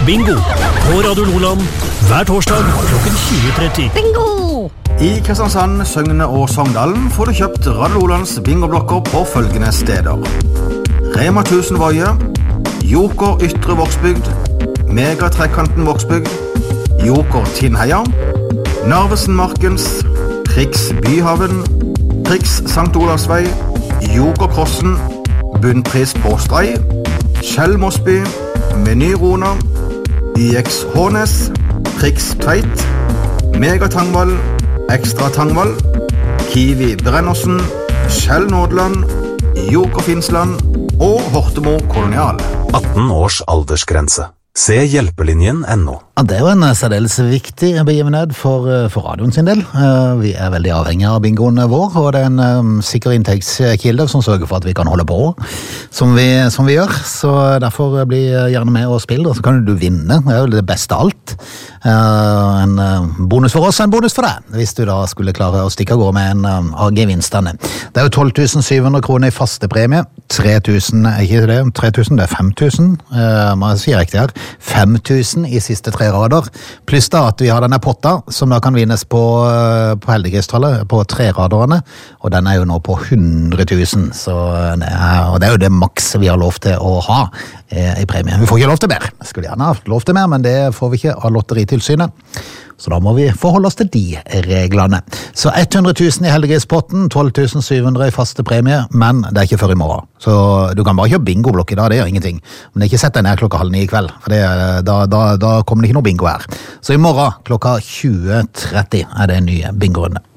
Bingo på Radio Nordland hver torsdag klokken 20:30. Bingo! I Kristiansand, Søgne og Sogndalen får du kjøpt Radio Nordlands bingoblokker på følgende steder: Rema 1000 Voie, Joker Ytre Vågsbygd, Mega Trekanten Vågsbygd, Joker Tinnheia, Narvesen Markens, Prix Byhaven, Prix Sankt Olavsvei, Joker Krossen, Bunnpris Påstrei, Kjell Mosby, Meny Rona, IX Hånes, Prix Tveit, Mega Tangvall, Ekstra Tangvall, Kiwi Brennersen, Kjell Nådland, Joker Finsland og Hortemo Kolonial. 18 års aldersgrense. Se hjelpelinjen.no. Ja, det er jo en særdeles viktig begivenhet for radioen sin del. Vi er veldig avhengige av bingoen vår, og det er en sikker inntektskilde som sørger for at vi kan holde på som vi gjør. Så derfor bli gjerne med og spill, og så kan du vinne. Det er jo det beste av alt. En bonus for oss og en bonus for deg, hvis du da skulle klare å stikke og gå med en av gevinstene. Det er jo 12.700 kroner i faste premie. 3.000, ikke det, 3.000, det er 5.000. Man sier riktig her. 5.000 i siste 3 rader, pluss da at vi har denne potta, som da kan vinnes på heldighetstallet, på 3-raderne, og den er jo nå på 100.000, så og det er jo det maks vi har lov til å ha i premie. Vi får ikke lov til mer, vi skulle gjerne hatt lov til mer, men det får vi ikke av Lotteritilsynet. Så da må vi forholde oss til de reglene. Så 100.000 i heldighetspotten, 12.700 i faste premie, men det er ikke før i morgen. Så du kan bare kjøpe bingoblokk i dag, det gjør ingenting. Men ikke sett deg ned klokka 8:30 i kveld, for da kommer det ikke noe bingo her. Så i morgen klokka 20:30 er det en ny bingorunde.